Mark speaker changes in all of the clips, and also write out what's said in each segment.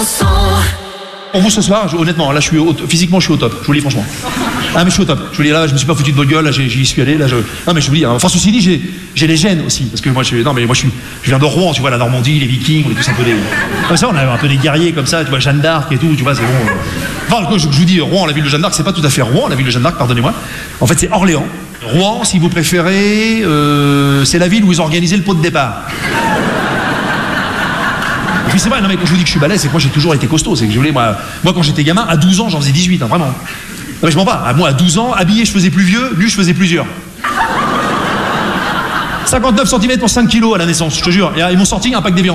Speaker 1: Pour vous ce soir, honnêtement, là physiquement je suis au top, je vous le dis franchement. Ah mais je suis au top, je vous le dis là, je me suis pas foutu de votre gueule, là j'y suis allé, là Non mais je vous le dis, hein. Enfin ceci dit, j'ai les gènes aussi, parce que moi je viens de Rouen, tu vois, la Normandie, les Vikings, on est tous un peu des... Comme ça, on a un peu des guerriers comme ça, tu vois, Jeanne d'Arc et tout, tu vois, c'est bon. Enfin, je vous dis, Rouen, la ville de Jeanne d'Arc, c'est pas tout à fait Rouen, la ville de Jeanne d'Arc, pardonnez-moi. En fait, c'est Orléans. Rouen, si vous préférez, c'est la ville où ils ont organisé le pot de départ. Et puis c'est vrai, non mais quand je vous dis que je suis balèze, c'est que moi j'ai toujours été costaud, c'est que je voulais, moi quand j'étais gamin, à 12 ans, j'en faisais 18, hein, vraiment. Non mais je mens pas, moi à 12 ans, habillé je faisais plus vieux, nu je faisais plusieurs. 59 cm pour 5 kilos à la naissance, je te jure, et ils m'ont sorti un pack d'évian.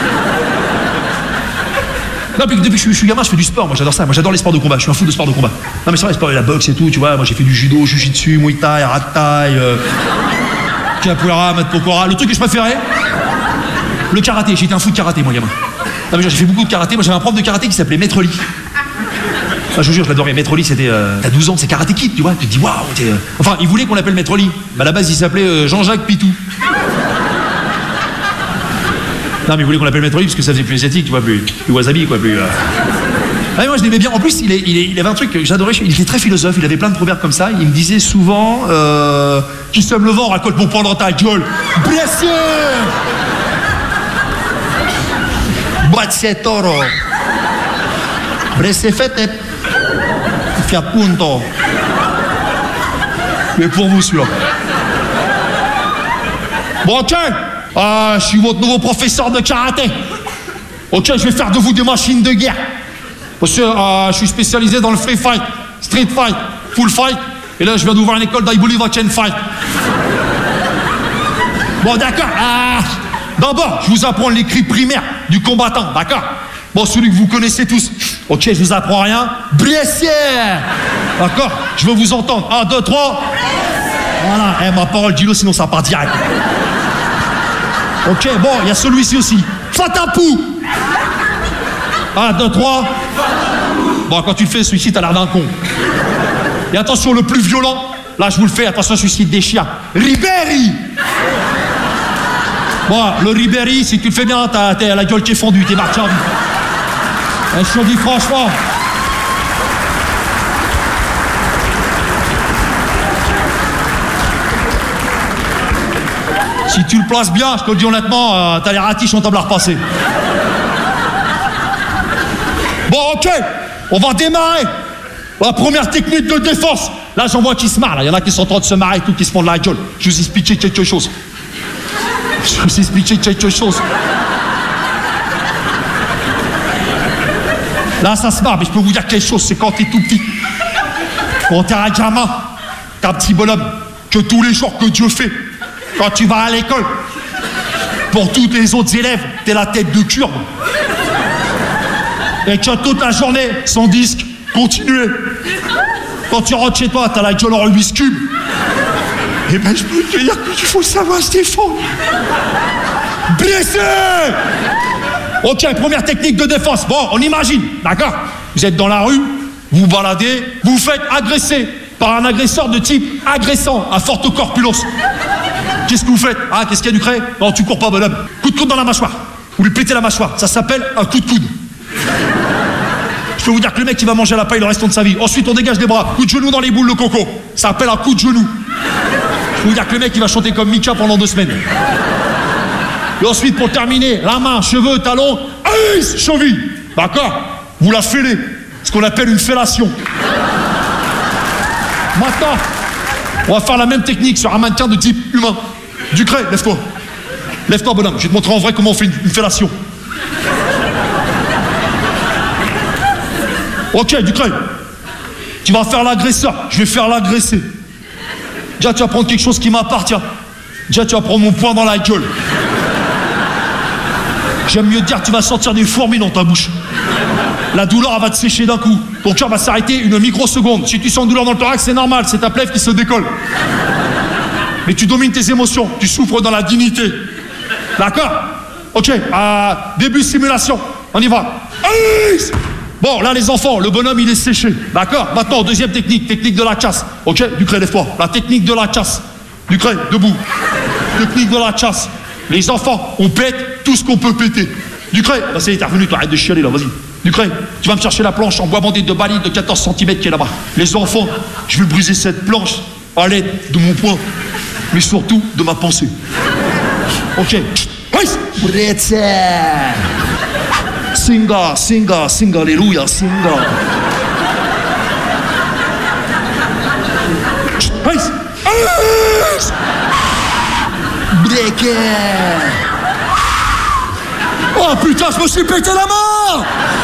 Speaker 1: Non, depuis que je suis gamin, je fais du sport, moi j'adore ça, moi j'adore les sports de combat, je suis un fou de sport de combat. Non mais c'est vrai, les sports, la boxe et tout, tu vois, moi j'ai fait du judo, jujitsu, muay thai, rat thai, capoeira, mat pokora, le truc que je préférais, le karaté, j'étais un fou de karaté moi gamin. Non mais j'ai fait beaucoup de karaté, moi j'avais un prof de karaté qui s'appelait Maître Lee. Enfin, je vous jure, je l'adorais, Maître Lee c'était, t'as 12 ans, c'est karaté kid, tu vois, tu te dis waouh, enfin il voulait qu'on l'appelle Maître Lee, mais à la base il s'appelait Jean-Jacques Pitou. Non mais il voulait qu'on l'appelle Maître Lee parce que ça faisait plus asiatique, tu vois, plus wasabi quoi, plus... Ah, moi je l'aimais bien, en plus il avait un truc que j'adorais, il était très philosophe, il avait plein de proverbes comme ça, il me disait souvent qui sème le vent raconte mon point dans ta gueule. Blessé Grazie toro. Blessé fete. Fiat punto. Mais pour vous celui-là. Bon ok, je suis votre nouveau professeur de karaté. Ok, je vais faire de vous des machines de guerre. Parce que je suis spécialisé dans le free fight, street fight, full fight. Et là je viens d'ouvrir une école d'I Believe I Can Fight. Bon d'accord. D'abord, je vous apprends les cris primaires du combattant, d'accord? Bon, celui que vous connaissez tous. Ok, je vous apprends rien. Blessé! D'accord? Je veux vous entendre. 1, 2, 3. Voilà, ma parole, dis-le, sinon ça part direct. Ok, bon, il y a celui-ci aussi. Fatapou! 1, 2, 3. Bon, quand tu le fais, celui-ci, t'as l'air d'un con. Et attention, le plus violent, là, je vous le fais, attention, celui-ci déchire. Ribéry! Bon, le Ribéry, si tu le fais bien, t'as la gueule qui est fondue, t'es marqué en vie. Je te dis franchement. Si tu le places bien, je te le dis honnêtement, t'as les ratiches en table à repasser. Bon, ok, on va démarrer. La première technique de défense. Là, j'en vois qui se marrent. Il y en a qui sont en train de se marrer et tout, qui se font de la gueule. Je vous expliquer quelque chose. Là, ça se marre, mais je peux vous dire quelque chose, c'est quand t'es tout petit. Quand t'es un gamin, t'es un petit bonhomme, que tous les jours que Dieu fait, quand tu vas à l'école, pour tous les autres élèves, t'es la tête de curde. Et que toute la journée, sans disque, continuer. Quand tu rentres chez toi, t'as la gueule en Rubik's Cube. Eh ben, je peux te dire que tu faut savoir se défendre. Blessé! Ok, première technique de défense. Bon, on imagine, d'accord? Vous êtes dans la rue, vous vous baladez, vous vous faites agresser par un agresseur de type agressant à forte corpulence. Qu'est-ce que vous faites? Ah, qu'est-ce qu'il y a du craie? Non, tu cours pas, bonhomme. Coup de coude dans la mâchoire. Vous lui pétez la mâchoire. Ça s'appelle un coup de coude. Je peux vous dire que le mec, il va manger à la paille le restant de sa vie. Ensuite, on dégage les bras. Coup de genou dans les boules de coco. Ça s'appelle un coup de genou. Je peux vous dire que le mec, il va chanter comme Mika pendant 2 semaines. Et ensuite, pour terminer, la main, cheveux, talons, aïe, cheville. D'accord? Vous la fêlez. Ce qu'on appelle une fellation. Maintenant, on va faire la même technique sur un mannequin de type humain. Ducret, lève-toi. Lève-toi, bonhomme. Je vais te montrer en vrai comment on fait une fellation. Ok, Ducret. Tu vas faire l'agresseur. Je vais faire l'agresser. Déjà, tu vas prendre quelque chose qui m'appartient. Déjà, tu vas prendre mon poing dans la gueule. J'aime mieux te dire que tu vas sentir des fourmis dans ta bouche. La douleur, elle va te sécher d'un coup. Ton cœur va s'arrêter une microseconde. Si tu sens une douleur dans le thorax, c'est normal, c'est ta plèvre qui se décolle. Mais tu domines tes émotions, tu souffres dans la dignité. D'accord? Ok, début simulation, on y va. Alice! Bon, là les enfants, le bonhomme il est séché. D'accord? Maintenant, deuxième technique, technique de la chasse. Ok, Ducret, lève-toi. La technique de la chasse. Ducret, debout. Technique de la chasse. Les enfants, on pète tout ce qu'on peut péter. Ducret, bah c'est, t'es revenu, toi, arrête de chialer là, vas-y. Ducré, tu vas me chercher la planche en bois bandé de baline de 14 cm qui est là-bas. Les enfants, je vais briser cette planche à l'aide de mon poing, mais surtout de ma pensée. Ok. Singa, singa, singa, alléluia, singa.
Speaker 2: Breaker.
Speaker 1: Oh putain, je me suis pété la main!